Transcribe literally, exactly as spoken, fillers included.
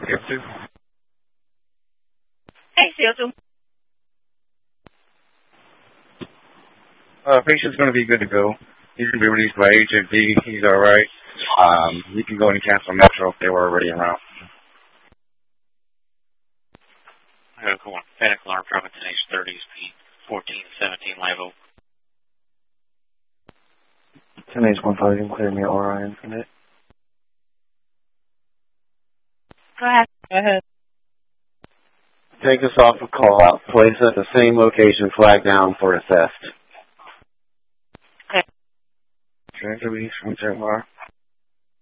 C O two. Hey, C O two. Uh, patient's going to be good to go. He's going to be released by H F D. He's all right. Um, you can go and cancel Metro if they were already around. I'm going to go on Panic Alarm from ten H thirty, speed fourteen seventeen, live oak. ten H one five, you can clear me or I Infinite. Go ahead. Go ahead. Take us off a call out. Place at the same location, flag down for a theft. Trans release from Jaguar.